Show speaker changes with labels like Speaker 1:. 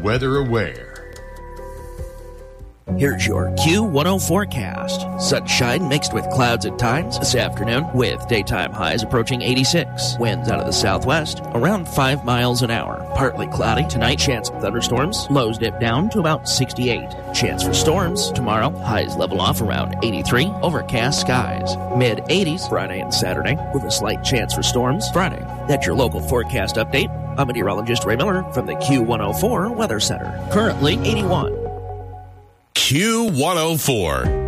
Speaker 1: Weather Aware.
Speaker 2: Here's your Q104 forecast. Sunshine mixed with clouds at times this afternoon, with daytime highs approaching 86. Winds out of the southwest, around 5 miles an hour. Partly cloudy tonight, chance of thunderstorms. Lows dip down to about 68. Chance for storms tomorrow, highs level off around 83. Overcast skies. Mid-80s Friday and Saturday, with a slight chance for storms Friday. That's your local forecast update. I'm meteorologist Ray Miller from the Q104 Weather Center. Currently 81.
Speaker 3: Q104.